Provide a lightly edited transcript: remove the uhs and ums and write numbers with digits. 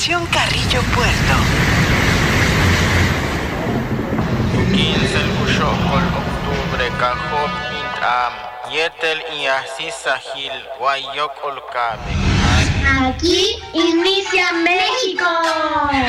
Estación Carrillo Puerto. Quince octubre Cajop Intam Yetel y Asisahil Guayok Olcabe. Aquí inicia México.